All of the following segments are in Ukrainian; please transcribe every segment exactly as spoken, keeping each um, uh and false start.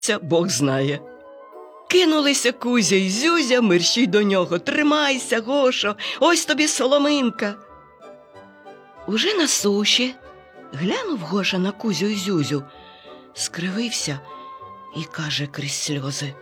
Це Бог знає. Кинулися Кузя і Зюзя мерщій до нього. Тримайся, Гошо, ось тобі соломинка. Уже на суші глянув Гоша на Кузю і Зюзю, скривився і каже крізь сльози: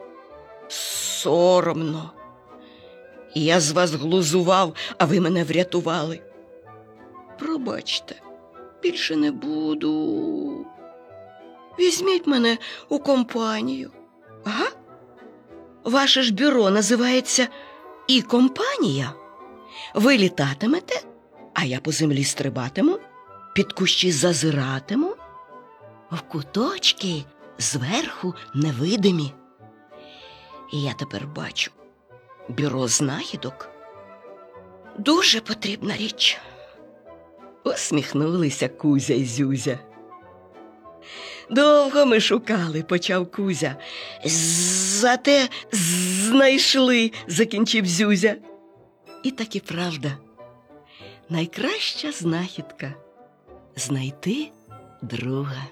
соромно. Я з вас глузував, а ви мене врятували. Пробачте, більше не буду. Візьміть мене у компанію. Ага? Ваше ж бюро називається «І компанія». Ви літатимете, а я по землі стрибатиму, під кущі зазиратиму, в куточки зверху невидимі. І я тепер бачу, бюро знахідок – дуже потрібна річ. Усміхнулися Кузя і Зюзя. Довго ми шукали, почав Кузя. Зате знайшли, закінчив Зюзя. І так і правда. Найкраща знахідка – знайти друга.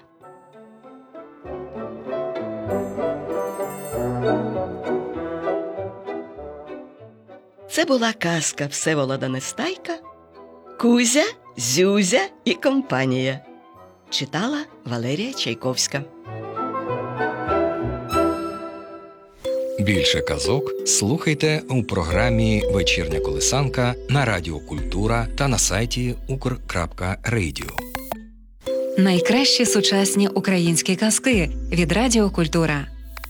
Це була казка Всеволода Нестайка «Кузя, Зюзя і компанія». Читала Валерія Чайковська. Більше казок слухайте у програмі «Вечірня колисанка» на Радіо Культура та на сайті укр крапка радіо. Найкращі сучасні українські казки від Радіо Культура.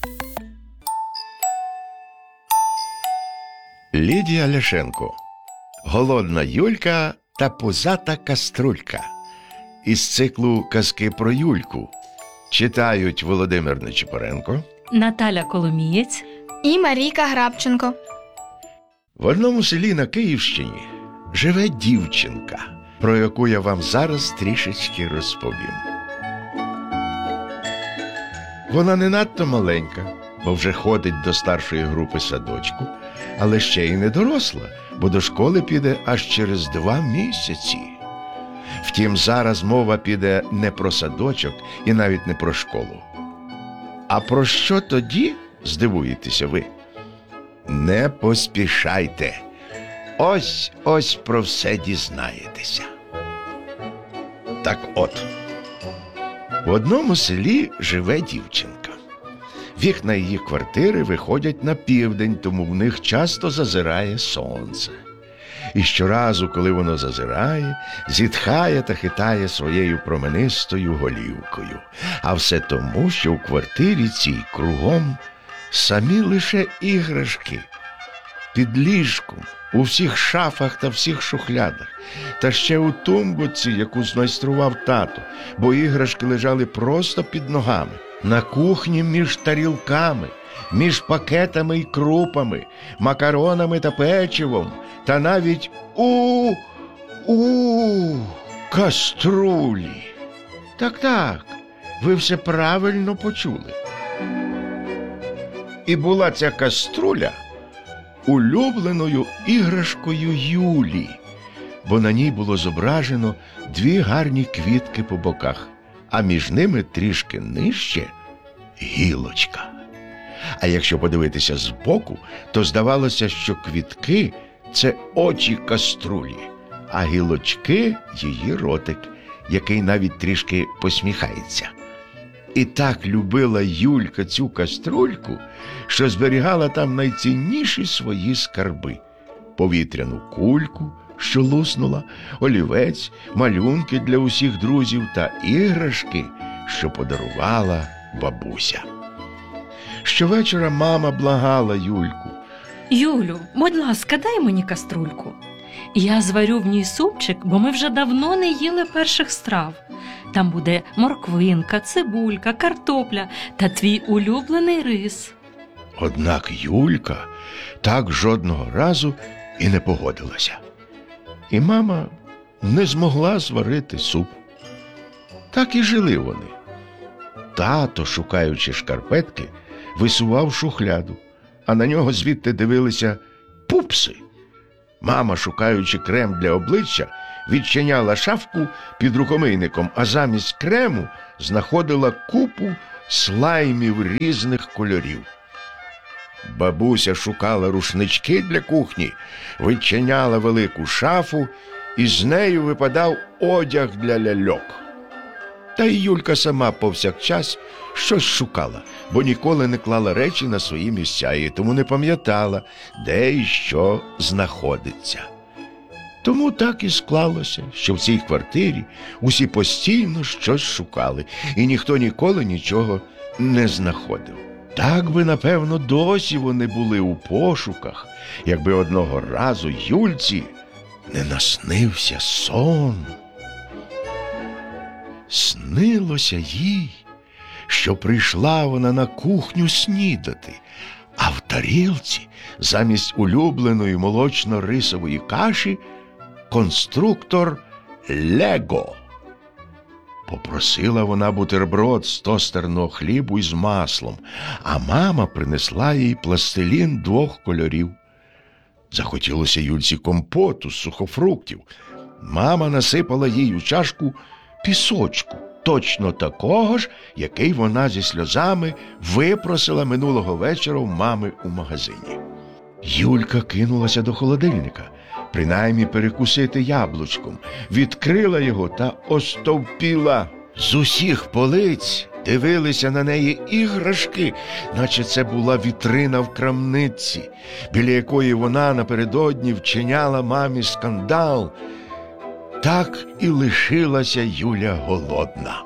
Лідія Ляшенко. Голодна Юлька та пузата каструлька. Із циклу «Казки про Юльку» читають Володимир Нечипоренко, Наталя Коломієць і Марійка Грабченко. В одному селі на Київщині живе дівчинка, про яку я вам зараз трішечки розповім. Вона не надто маленька, бо вже ходить до старшої групи садочку, але ще й не доросла, бо до школи піде аж через два місяці. Втім, зараз мова піде не про садочок і навіть не про школу. А про що тоді, здивуєтеся ви? Не поспішайте. Ось-ось про все дізнаєтеся. Так от, в одному селі живе дівчинка. Вікна її квартири виходять на південь, тому в них часто зазирає сонце. І щоразу, коли воно зазирає, зітхає та хитає своєю променистою голівкою. А все тому, що в квартирі цій кругом самі лише іграшки. Під ліжком, у всіх шафах та всіх шухлядах, та ще у тумбочці, яку змайстрував тато, бо іграшки лежали просто під ногами, на кухні між тарілками, між пакетами й крупами, макаронами та печивом, та навіть у у каструлі. Так-так, ви все правильно почули. І була ця каструля улюбленою іграшкою Юлі, бо на ній було зображено дві гарні квітки по боках, а між ними трішки нижче гілочка. А якщо подивитися збоку, то здавалося, що квітки – це очі каструлі, а гілочки – її ротик, який навіть трішки посміхається. І так любила Юлька цю каструльку, що зберігала там найцінніші свої скарби – повітряну кульку, що луснула, олівець, малюнки для усіх друзів та іграшки, що подарувала бабуся. Щовечора мама благала Юльку: Юлю, будь ласка, дай мені каструльку. Я зварю в ній супчик, бо ми вже давно не їли перших страв. Там буде морквинка, цибулька, картопля та твій улюблений рис. Однак Юлька так жодного разу і не погодилася. І мама не змогла зварити суп. Так і жили вони. Тато, шукаючи шкарпетки, висував шухляду, а на нього звідти дивилися пупси. Мама, шукаючи крем для обличчя, відчиняла шафку під рукомийником, а замість крему знаходила купу слаймів різних кольорів. Бабуся шукала рушнички для кухні, відчиняла велику шафу, і з нею випадав одяг для ляльок. Та й Юлька сама повсякчас щось шукала, бо ніколи не клала речі на свої місця і тому не пам'ятала, де і що знаходиться. Тому так і склалося, що в цій квартирі усі постійно щось шукали, і ніхто ніколи нічого не знаходив. Так би, напевно, досі вони були у пошуках, якби одного разу Юльці не наснився сон. Снилося їй, що прийшла вона на кухню снідати, а в тарілці замість улюбленої молочно-рисової каші конструктор Лего. Попросила вона бутерброд з тостерного хлібу із маслом, а мама принесла їй пластилін двох кольорів. Захотілося Юльці компоту з сухофруктів. Мама насипала їй у чашку пісочку, точно такого ж, який вона зі сльозами випросила минулого вечора в мами у магазині. Юлька кинулася до холодильника, принаймні перекусити яблучком, відкрила його та остовпіла. З усіх полиць дивилися на неї іграшки, наче це була вітрина в крамниці, біля якої вона напередодні вчиняла мамі скандал. Так і лишилася Юля голодна.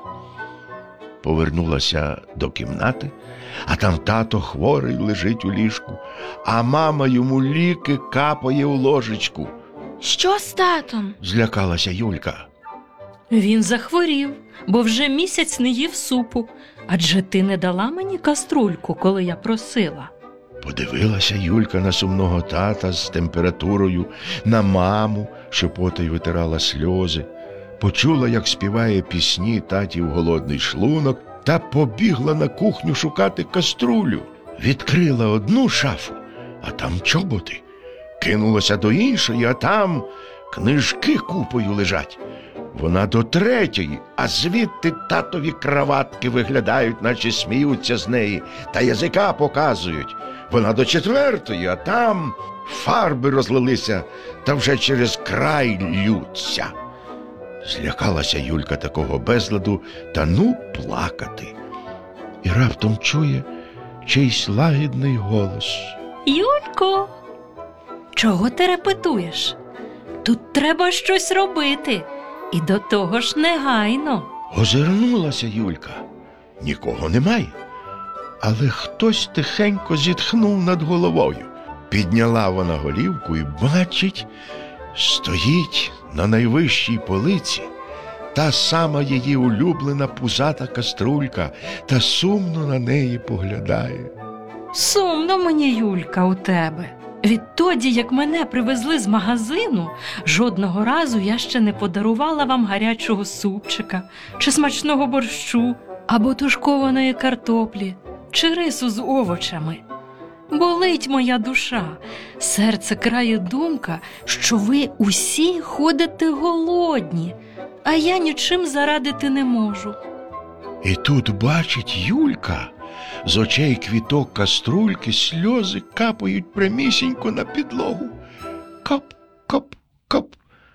Повернулася до кімнати, а там тато хворий лежить у ліжку, а мама йому ліки капає у ложечку. Що з татом? Злякалася Юлька. Він захворів, бо вже місяць не їв супу. Адже ти не дала мені каструльку, коли я просила. Подивилася Юлька на сумного тата з температурою, на маму, що потай витирала сльози, почула, як співає пісні татів голодний шлунок, та побігла на кухню шукати каструлю. Відкрила одну шафу, а там чоботи. Кинулася до іншої, а там книжки купою лежать. Вона до третьої, а звідти татові краватки виглядають, наче сміються з неї, та язика показують. Вона до четвертої, а там фарби розлилися, та вже через край ллються. Злякалася Юлька такого безладу, та ну плакати. І раптом чує чийсь лагідний голос. Юлько, чого ти репетуєш? Тут треба щось робити. І до того ж негайно. Озирнулася Юлька. Нікого немає. Але хтось тихенько зітхнув над головою. Підняла вона голівку і бачить, стоїть на найвищій полиці та сама її улюблена пузата каструлька та сумно на неї поглядає. Сумно мені, Юлька, у тебе. Відтоді, як мене привезли з магазину, жодного разу я ще не подарувала вам гарячого супчика, чи смачного борщу, або тушкованої картоплі, чи рису з овочами. Болить моя душа, серце крає думка, що ви усі ходите голодні, а я нічим зарадити не можу. І тут бачить Юлька, з очей квіток каструльки сльози капають прямісінько на підлогу. Кап, кап, кап.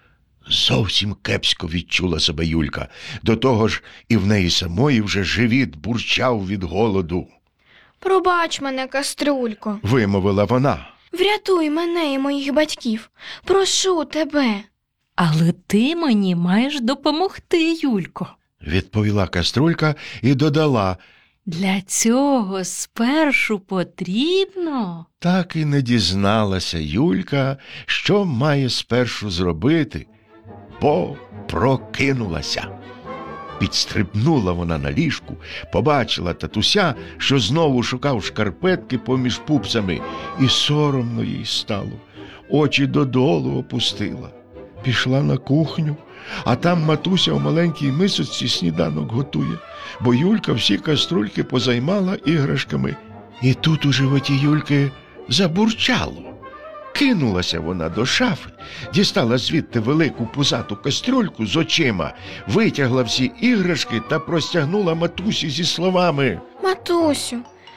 Зовсім кепсько відчула себе Юлька. До того ж і в неї самої вже живіт бурчав від голоду. Пробач мене, каструлько. Вимовила вона. Врятуй мене і моїх батьків. Прошу тебе. Але ти мені маєш допомогти, Юлько. Відповіла каструлька і додала. Для цього спершу потрібно... Так і не дізналася Юлька, що має спершу зробити, бо прокинулася. Підстрибнула вона на ліжку, побачила татуся, що знову шукав шкарпетки поміж пупсами, і соромно їй стало. Очі додолу опустила. Пішла на кухню, а там матуся у маленькій мисочці сніданок готує, бо Юлька всі каструльки позаймала іграшками. І тут у животі Юльки забурчало. Кинулася вона до шафи, дістала звідти велику пузату кастрюльку з очима, витягла всі іграшки та простягнула матусі зі словами: Матусю,